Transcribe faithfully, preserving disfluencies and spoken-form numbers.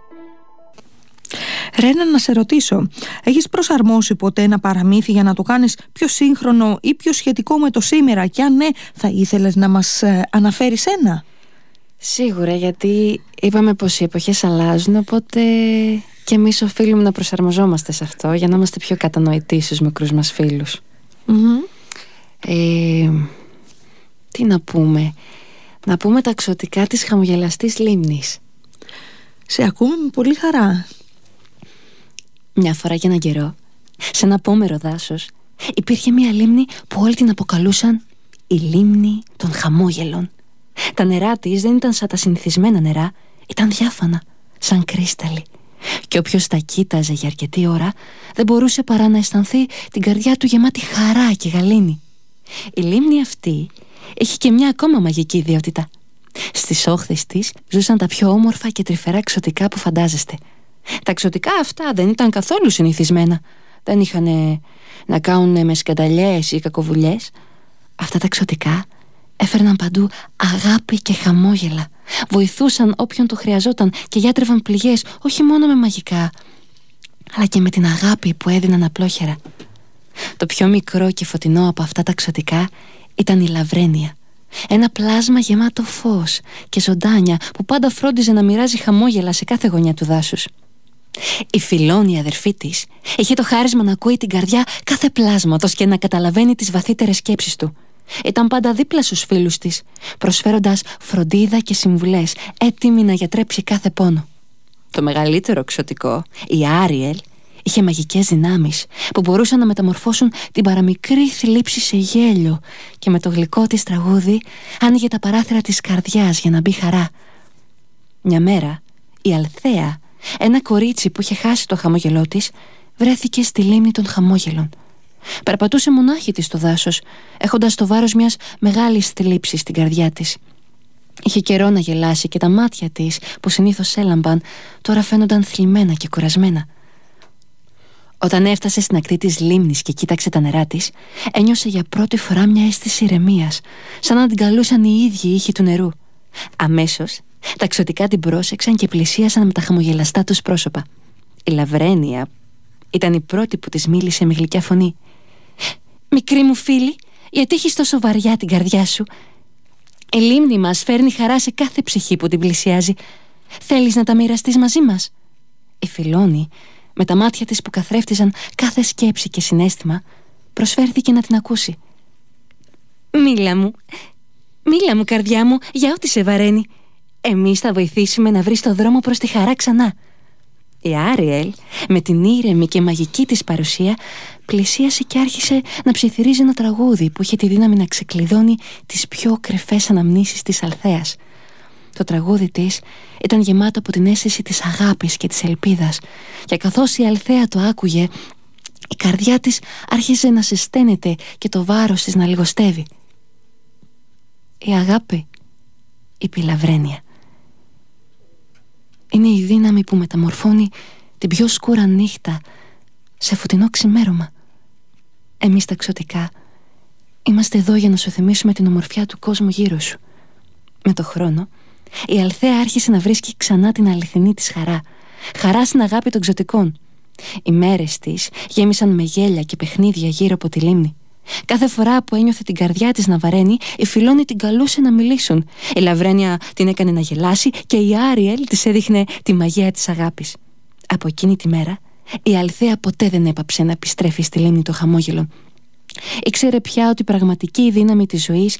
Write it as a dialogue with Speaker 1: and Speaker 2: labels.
Speaker 1: Ρένα, να σε ρωτήσω, έχεις προσαρμόσει ποτέ ένα παραμύθι για να το κάνεις πιο σύγχρονο ή πιο σχετικό με το σήμερα? Και αν ναι, θα ήθελες να μας ε, αναφέρεις ένα?
Speaker 2: Σίγουρα, γιατί είπαμε πως οι εποχές αλλάζουν, οπότε και εμείς οφείλουμε να προσαρμοζόμαστε σε αυτό για να είμαστε πιο κατανοητοί στους μικρούς μας φίλους.
Speaker 1: Mm-hmm.
Speaker 2: ε, Τι να πούμε? Να πούμε τα ξωτικά της χαμογελαστής λίμνης.
Speaker 1: Σε ακούμε με πολύ χαρά.
Speaker 2: Μια φορά για έναν καιρό, σε ένα απόμερο δάσος, υπήρχε μια λίμνη που όλοι την αποκαλούσαν η λίμνη των χαμόγελων. Τα νερά της δεν ήταν σαν τα συνηθισμένα νερά, ήταν διάφανα, σαν κρίσταλοι. Και όποιος τα κοίταζε για αρκετή ώρα, δεν μπορούσε παρά να αισθανθεί την καρδιά του γεμάτη χαρά και γαλήνη. Η λίμνη αυτή είχε και μια ακόμα μαγική ιδιότητα. Στις όχθες της ζούσαν τα πιο όμορφα και τρυφερά ξωτικά που φαντάζεστε. Τα ξωτικά αυτά δεν ήταν καθόλου συνηθισμένα. Δεν είχαν να κάνουν με σκανταλιές ή κακοβουλιές. Αυτά τα ξωτικά έφερναν παντού αγάπη και χαμόγελα. Βοηθούσαν όποιον το χρειαζόταν και γιατρεύαν πληγές όχι μόνο με μαγικά, αλλά και με την αγάπη που έδιναν απλόχερα. Το πιο μικρό και φωτεινό από αυτά τα ξωτικά ήταν η λαβρένια. Ένα πλάσμα γεμάτο φως και ζωντάνια που πάντα φρόντιζε να μοιράζει χαμόγελα σε κάθε γωνιά του δάσους. Η Φιλόνη, η αδερφή της, είχε το χάρισμα να ακούει την καρδιά κάθε πλάσματος και να καταλαβαίνει τις βαθύτερες σκέψεις του. Ήταν πάντα δίπλα στους φίλους της, προσφέροντας φροντίδα και συμβουλές, έτοιμη να γιατρέψει κάθε πόνο. Το μεγαλύτερο ξωτικό, η Άριελ, είχε μαγικές δυνάμεις που μπορούσαν να μεταμορφώσουν την παραμικρή θλίψη σε γέλιο και με το γλυκό της τραγούδι άνοιγε τα παράθυρα της καρδιάς για να μπει χαρά. Μια μέρα η Αλθέα, ένα κορίτσι που είχε χάσει το χαμόγελό της, βρέθηκε στη λίμνη των χαμόγελων. Περπατούσε μονάχη της στο δάσος, έχοντας το βάρος μιας μεγάλης θλίψης στην καρδιά της. Είχε καιρό να γελάσει και τα μάτια της, που συνήθως έλαμπαν, τώρα φαίνονταν θλιμμένα και κουρασμένα. Όταν έφτασε στην ακτή της λίμνης και κοίταξε τα νερά της, ένιωσε για πρώτη φορά μια αίσθηση ηρεμίας, σαν να την καλούσαν οι ίδιοι οι ήχοι του νερού. Αμέσως τα ξωτικά την πρόσεξαν και πλησίασαν με τα χαμογελαστά τους πρόσωπα. Η Λαβρένια ήταν η πρώτη που της μίλησε με γλυκιά φωνή. «Μικρή μου φίλη, γιατί έχεις τόσο βαριά την καρδιά σου? Η λίμνη μας φέρνει χαρά σε κάθε ψυχή που την πλησιάζει. Θέλεις να τα μοιραστείς μαζί μας?» Η Φιλόνη, με τα μάτια της που καθρέφτιζαν κάθε σκέψη και συναίσθημα, προσφέρθηκε να την ακούσει. «Μίλα μου, μίλα μου καρδιά μου, για ό,τι σε βαραίνει. Εμείς θα βοηθήσουμε να βρεις το δρόμο προς τη χαρά ξανά». Η Άριελ, με την ήρεμη και μαγική της παρουσία, πλησίασε και άρχισε να ψιθυρίζει ένα τραγούδι που είχε τη δύναμη να ξεκλειδώνει τις πιο κρυφές αναμνήσεις της Αλθέας. Το τραγούδι της ήταν γεμάτο από την αίσθηση της αγάπης και της ελπίδας, και καθώς η Αλθέα το άκουγε, η καρδιά της άρχισε να ζεσταίνεται και το βάρος της να λιγοστεύει. «Η αγάπη», είπε η Λαβρένια, «είναι η δύναμη που μεταμορφώνει την πιο σκούρα νύχτα σε φωτεινό ξημέρωμα. Εμείς τα ξωτικά είμαστε εδώ για να σου θυμίσουμε την ομορφιά του κόσμου γύρω σου». Με το χρόνο η Αλθέα άρχισε να βρίσκει ξανά την αληθινή της χαρά, χαρά στην αγάπη των ξωτικών. Οι μέρες της γέμισαν με γέλια και παιχνίδια γύρω από τη λίμνη. Κάθε φορά που ένιωθε την καρδιά της να βαραίνει, η Φιλόνη την καλούσε να μιλήσουν. Η Λαβρένια την έκανε να γελάσει και η Άριελ της έδειχνε τη μαγεία της αγάπης. Από εκείνη τη μέρα η Αλθέα ποτέ δεν έπαψε να επιστρέφει στη λίμνη των χαμόγελων. Ήξερε πια ότι η πραγματική δύναμη της ζωής